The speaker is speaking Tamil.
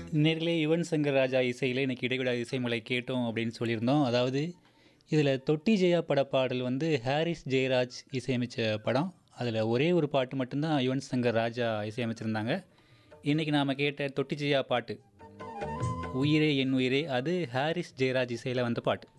நேர்களே யுவன் சங்கர் ராஜா இசையில் இன்னைக்கு இடைவிடா இசைமலை கேட்டோம் அப்படின்னு சொல்லியிருந்தோம். அதாவது இதில் தொட்டி ஜெயா பட பாடல் வந்து ஹாரிஸ் ஜெயராஜ் இசையமைச்ச படம். அதில் ஒரே ஒரு பாட்டு மட்டும்தான் யுவன் சங்கர் ராஜா இசையமைச்சிருந்தாங்க. இன்றைக்கி நாம் கேட்ட தொட்டி ஜெயா பாட்டு உயிரே என் உயிரே அது ஹாரிஸ் ஜெயராஜ் இசையில் வந்த பாட்டு.